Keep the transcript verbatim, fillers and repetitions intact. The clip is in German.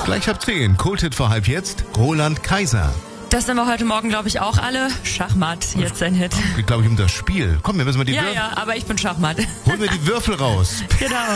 Gleich ab zehn. Kulthit vor halb jetzt. Roland Kaiser. Das sind wir heute Morgen, glaube ich, auch alle. Schachmatt, jetzt sein Hit. Geht, glaube ich, um das Spiel. Komm, wir müssen mal die Ja, Würfel. ja, aber ich bin Schachmatt. Holen wir die Würfel raus. Genau.